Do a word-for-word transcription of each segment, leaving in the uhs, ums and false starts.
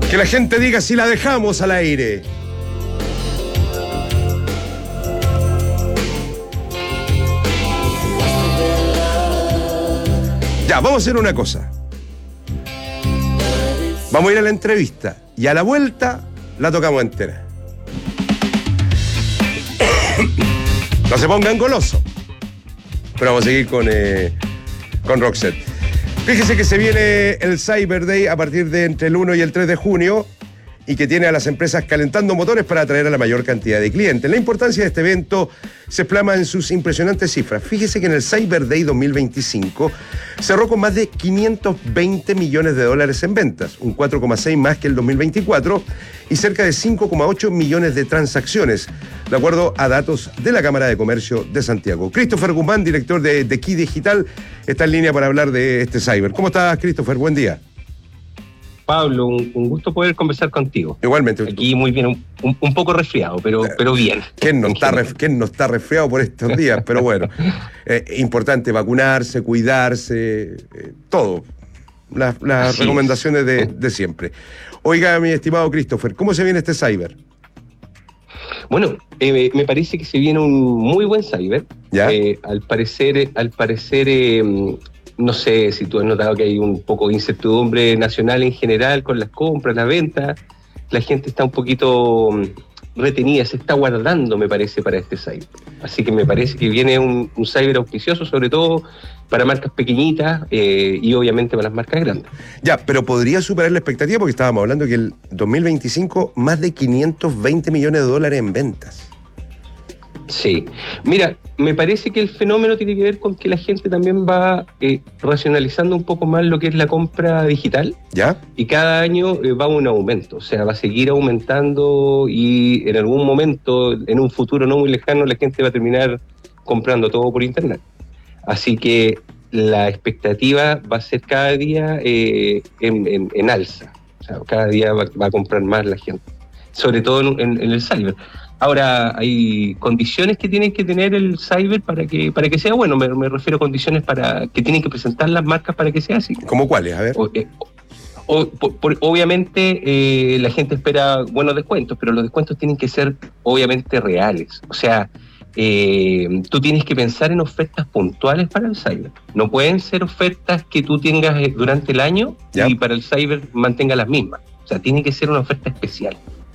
Que la gente diga si la dejamos al aire. Ya, vamos a hacer una cosa. Vamos a ir a la entrevista y a la vuelta la tocamos entera. No se pongan golosos. Pero vamos a seguir con, eh, con Rockset. Fíjese que se viene el Cyber Day a partir de entre el uno y el tres de junio y que tiene a las empresas calentando motores para atraer a la mayor cantidad de clientes. La importancia de este evento se plasma en sus impresionantes cifras. Fíjese que en el Cyber Day dos mil veinticinco cerró con más de quinientos veinte millones de dólares en ventas, un cuatro coma seis más que el dos mil veinticuatro y cerca de cinco coma ocho millones de transacciones, de acuerdo a datos de la Cámara de Comercio de Santiago. Christopher Guzmán, director de, de Key Digital, está en línea para hablar de este Cyber. ¿Cómo estás, Christopher? Buen día. Pablo, un, un gusto poder conversar contigo. Igualmente. Aquí muy bien, un, un, un poco resfriado, pero, eh, pero bien. ¿Quién no, está ref, ¿Quién no está resfriado por estos días? Pero bueno, eh, importante vacunarse, cuidarse, eh, todo. Las, las recomendaciones de, de siempre. Oiga, mi estimado Christopher, ¿cómo se viene este Cyber? Bueno, eh, me parece que se viene un muy buen Cyber. ¿Ya? Eh, al parecer, al parecer eh, no sé si tú has notado que hay un poco de incertidumbre nacional en general con las compras, las ventas. La gente está un poquito retenida, se está guardando, me parece, para este Cyber. Así que me parece que viene un, un Cyber auspicioso, sobre todo para marcas pequeñitas eh, y obviamente para las marcas grandes. Ya, pero podría superar la expectativa porque estábamos hablando que el dos mil veinticinco más de quinientos veinte millones de dólares en ventas. Sí, mira, me parece que el fenómeno tiene que ver con que la gente también va eh, racionalizando un poco más lo que es la compra digital. ¿Ya? Y cada año eh, va un aumento, o sea, va a seguir aumentando y en algún momento, en un futuro no muy lejano, la gente va a terminar comprando todo por internet. Así que la expectativa va a ser cada día eh, en, en, en alza, o sea, cada día va, va a comprar más la gente, sobre todo en, en, en el cyber. Ahora, hay condiciones que tienen que tener el cyber para que para que sea bueno. Me, me refiero a condiciones para que tienen que presentar las marcas para que sea así. ¿Cómo cuáles? A ver. O, eh, o, por, por, obviamente, eh, la gente espera buenos descuentos, pero los descuentos tienen que ser, obviamente, reales. O sea, eh, tú tienes que pensar en ofertas puntuales para el cyber. No pueden ser ofertas que tú tengas durante el año ¿Ya? Y para el cyber mantenga las mismas. O sea, tiene que ser una oferta especial.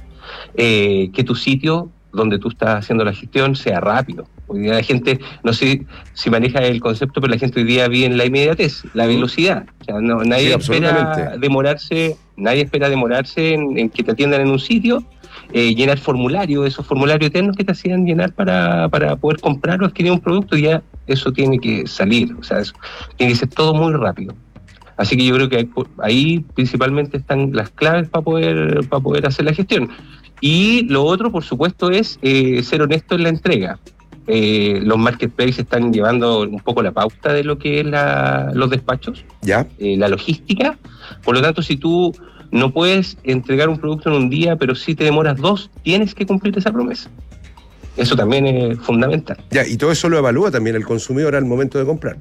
Eh, que tu sitio donde tú estás haciendo la gestión sea rápido. Hoy día la gente, no sé si maneja el concepto, pero la gente hoy día vive en la inmediatez, la velocidad. O sea, no, nadie sí, espera demorarse, nadie espera demorarse en, en que te atiendan en un sitio, eh, llenar formularios, esos formularios eternos que te hacían llenar para, para poder comprar o adquirir un producto, ya eso tiene que salir. O sea, eso tiene que ser todo muy rápido. Así que yo creo que ahí, ahí principalmente están las claves para poder, para poder hacer la gestión. Y lo otro, por supuesto, es eh, ser honesto en la entrega. Eh, los marketplaces están llevando un poco la pauta de lo que es la, los despachos, ¿Ya? Eh, la logística. Por lo tanto, si tú no puedes entregar un producto en un día, pero si te demoras dos, tienes que cumplir esa promesa. Eso también es fundamental. Ya, y todo eso lo evalúa también el consumidor al momento de comprar.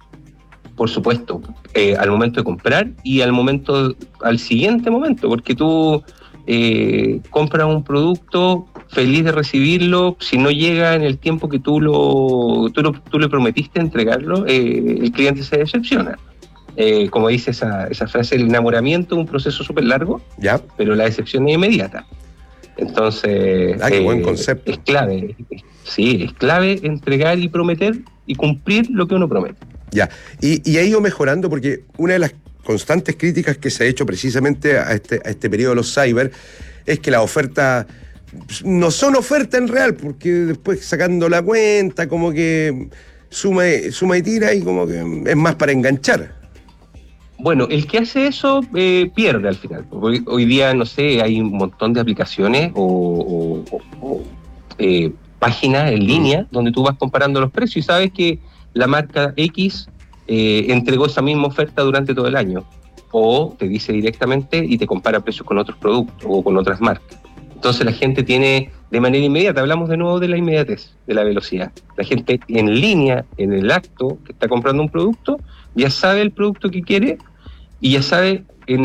Por supuesto, eh, al momento de comprar y al momento, al siguiente momento, porque tú eh, compras un producto feliz de recibirlo, si no llega en el tiempo que tú lo tú, lo, tú le prometiste entregarlo, eh, el cliente se decepciona. Eh, como dice esa, esa frase, el enamoramiento es un proceso súper largo, ¿Ya? Pero la decepción es inmediata. Entonces, ah, qué eh, buen concepto. Es clave, sí, es clave entregar y prometer y cumplir lo que uno promete. Ya, y, y ha ido mejorando porque una de las constantes críticas que se ha hecho precisamente a este, a este periodo de los cyber es que las ofertas no son ofertas en real, porque después sacando la cuenta como que suma, suma y tira y como que es más para enganchar. Bueno, el que hace eso eh, pierde al final. Hoy, hoy día, no sé, hay un montón de aplicaciones o, o, o, o eh, páginas en línea donde tú vas comparando los precios y sabes que la marca X eh, entregó esa misma oferta durante todo el año. O te dice directamente y te compara precios con otros productos o con otras marcas. Entonces la gente tiene de manera inmediata, hablamos de nuevo de la inmediatez, de la velocidad. La gente en línea, en el acto que está comprando un producto, ya sabe el producto que quiere y ya sabe